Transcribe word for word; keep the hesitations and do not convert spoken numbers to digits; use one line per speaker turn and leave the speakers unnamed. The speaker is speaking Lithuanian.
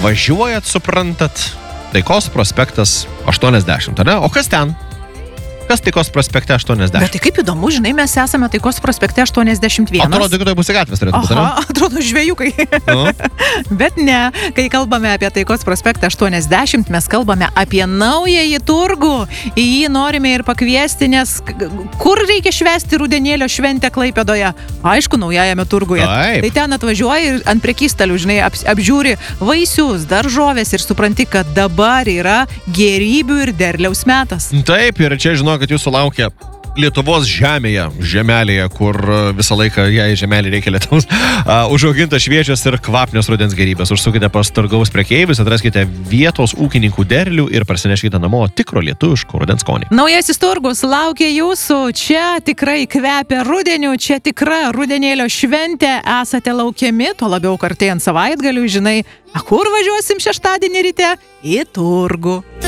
važiuojat, suprantat, Taikos prospektas aštuoniasdešimt, ar ne? O kas ten? Kas Taikos prospekte aštuoniasdešimt?
Bet tai kaip įdomu, žinai, mes esame Taikos prospekte aštuoniasdešimt vienas.
Atrodo, kad tai bus gatvės turėtų būti,
Aha, atrodo žvėjukai.
Nu.
Bet ne, kai kalbame apie Taikos prospektą aštuoniasdešimt, mes kalbame apie naująjį turgų. Į jį norime ir pakviesti, nes kur reikia švęsti rudenėlio šventę Klaipėdoje? Aišku, naujajame turguje.
Taip.
Tai ten atvažiuoji ir ant prekystalių, žinai, ap, apžiūri vaisius, daržovės ir supranti, kad dabar yra gėrybių ir derliaus metas.
Taip, ir čia žinau, kad jūsų laukia Lietuvos žemėje, žemelėje, kur visą laiką jai žemelį reikia lietaus, uh, užaugintas šviežias ir kvapnios rudens gerybės. Užsukite pas turgaus prekeivius, atraskite vietos ūkininkų derlių ir parsineškite namo tikro lietuviško rudens skonį.
Naujasis turgus laukia jūsų, čia tikrai kvepia rudeniu, čia tikra rudenėlio šventė, esate laukiami, tuo labiau kartėjant savaitgalių, žinai, a kur važiuosim šeštadienį ryte? Į turgų.